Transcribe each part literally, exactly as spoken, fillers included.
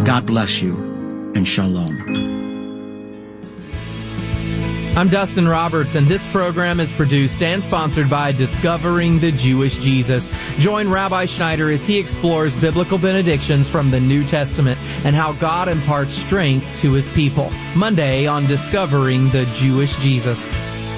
God bless you, and shalom. I'm Dustin Roberts, and this program is produced and sponsored by Discovering the Jewish Jesus. Join Rabbi Schneider as he explores biblical benedictions from the New Testament and how God imparts strength to his people. Monday on Discovering the Jewish Jesus.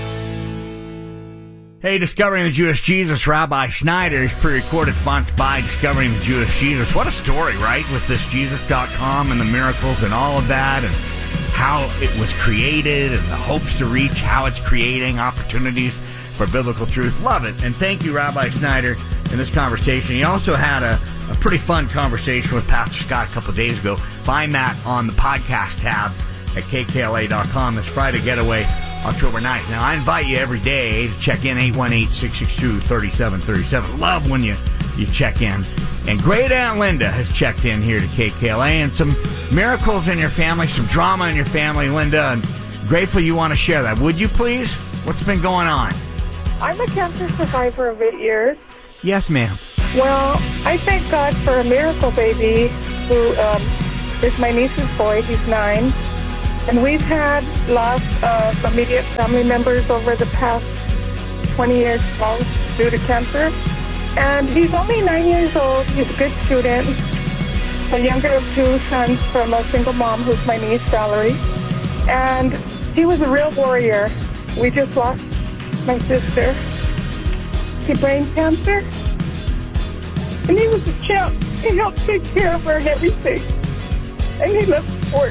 Hey, Discovering the Jewish Jesus, Rabbi Schneider is pre-recorded, sponsored by Discovering the Jewish Jesus. What a story, right? With this Jesus dot com and the miracles and all of that, and how it was created and the hopes to reach, how it's creating opportunities for biblical truth. Love it. And thank you, Rabbi Schneider, in this conversation. He also had a, a pretty fun conversation with Pastor Scott a couple of days ago. Find that on the podcast tab at K K L A dot com. This Friday Getaway, October ninth. Now, I invite you every day to check in, eight one eight, six six two, three seven three seven. Love when you, you check in. And Great Aunt Linda has checked in here to K K L A, and some miracles in your family, some drama in your family, Linda, and grateful you want to share that. Would you please? What's been going on? I'm a cancer survivor of eight years. Yes, ma'am. Well, I thank God for a miracle baby who um, is my niece's boy. He's nine. And we've had lots of immediate family members over the past twenty years well, due to cancer. And he's only nine years old. He's a good student. The younger of two sons from a single mom who's my niece, Valerie. And he was a real warrior. We just lost my sister to brain cancer. And he was a champ. He helped take care of her and everything. And he loved sports.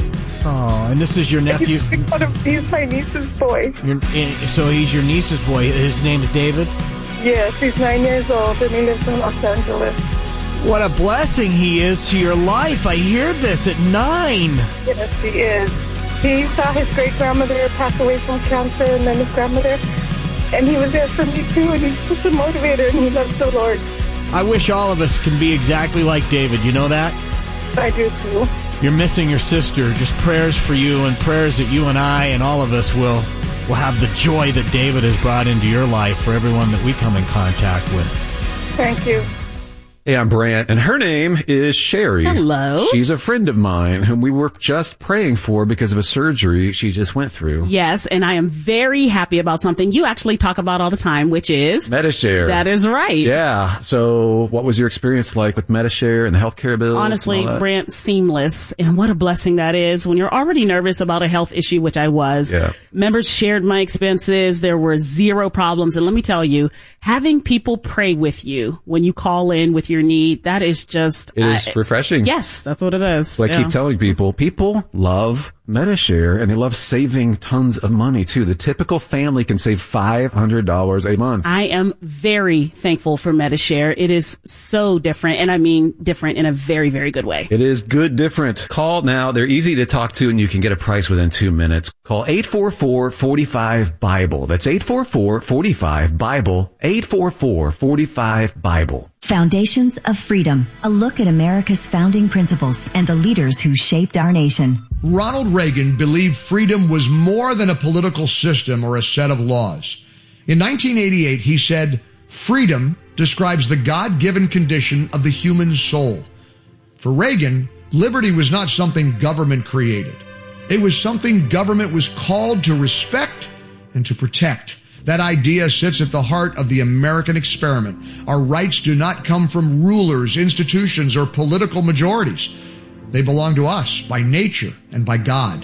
Oh, and this is your nephew? He's, he's my niece's boy. Your, so he's your niece's boy. His name's David? Yes, he's nine years old, and he lives in Los Angeles. What a blessing he is to your life. I hear this at nine. Yes, he is. He saw his great-grandmother pass away from cancer, and then his grandmother. And he was there for me, too, and he's such a motivator, and he loves the Lord. I wish all of us can be exactly like David. You know that? I do, too. You're missing your sister. Just prayers for you, and prayers that you and I and all of us will... will have the joy that David has brought into your life for everyone that we come in contact with. Thank you. Hey, I'm Brant, and her name is Sherry. Hello. She's a friend of mine whom we were just praying for because of a surgery she just went through. Yes, and I am very happy about something you actually talk about all the time, which is... Medi-Share. That is right. Yeah. So what was your experience like with Medi-Share and the healthcare bills? Honestly, Brant, seamless. And what a blessing that is when you're already nervous about a health issue, which I was. Yeah. Members shared my expenses. There were zero problems. And let me tell you, having people pray with you when you call in with your need, that is just... It is uh, refreshing. Yes, that's what it is. So I yeah. keep telling people, people love Medi-Share, and they love saving tons of money, too. The typical family can save five hundred dollars a month. I am very thankful for Medi-Share. It is so different, and I mean different in a very, very good way. It is good different. Call now. They're easy to talk to, and you can get a price within two minutes. Call eight four four, four five, BIBLE. That's eight four four, four five, BIBLE. eight four four, four five, BIBLE. Foundations of Freedom, a look at America's founding principles and the leaders who shaped our nation. Ronald Reagan believed freedom was more than a political system or a set of laws. In nineteen eighty-eight, he said, "Freedom describes the God-given condition of the human soul." For Reagan, liberty was not something government created. It was something government was called to respect and to protect. That idea sits at the heart of the American experiment. Our rights do not come from rulers, institutions, or political majorities. They belong to us by nature and by God.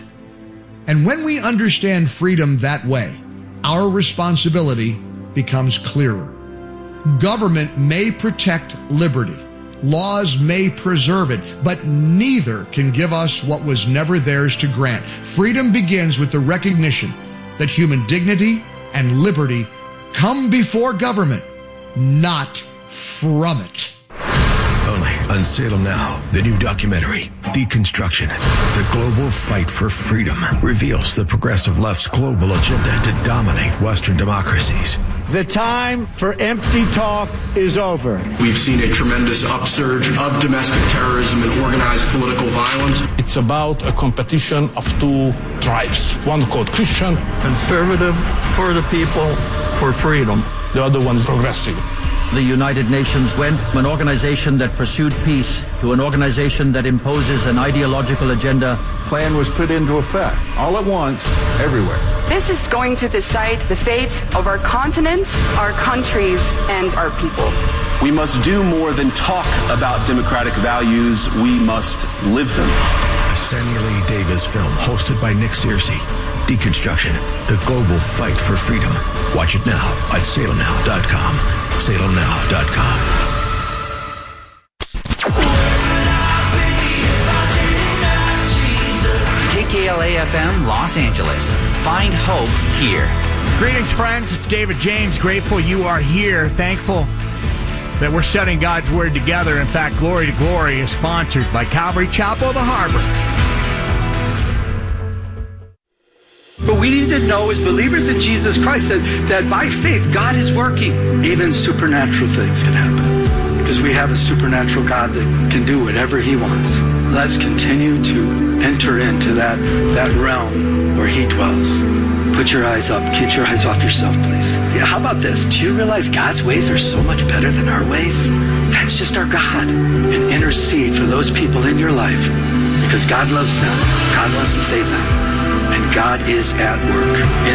And when we understand freedom that way, our responsibility becomes clearer. Government may protect liberty. Laws may preserve it, but neither can give us what was never theirs to grant. Freedom begins with the recognition that human dignity and liberty come before government, not from it. Only on Salem Now, the new documentary, Deconstruction, the global fight for freedom, reveals the progressive left's global agenda to dominate Western democracies. The time for empty talk is over. We've seen a tremendous upsurge of domestic terrorism and organized political violence. It's about a competition of two tribes. One called Christian. Conservative for the people, for freedom. The other one is progressive. The United Nations went from an organization that pursued peace to an organization that imposes an ideological agenda. Plan was put into effect all at once, everywhere. This is going to decide the fate of our continent, our countries, and our people. We must do more than talk about democratic values. We must live them. A Samuel A. Davis film hosted by Nick Searcy. Deconstruction, the global fight for freedom. Watch it now at salem now dot com. salem now dot com. K K L A F M Los Angeles. Find hope here. Greetings, friends. It's David James. Grateful you are here. Thankful that we're studying God's Word together. In fact, Glory to Glory is sponsored by Calvary Chapel of the Harbor. But we need to know as believers in Jesus Christ that, that by faith, God is working. Even supernatural things can happen. Because we have a supernatural God that can do whatever He wants. Let's continue to enter into that, that realm where He dwells. Put your eyes up. Get your eyes off yourself, please. Yeah, how about this? Do you realize God's ways are so much better than our ways? That's just our God. And intercede for those people in your life. Because God loves them. God wants to save them. And God is at work.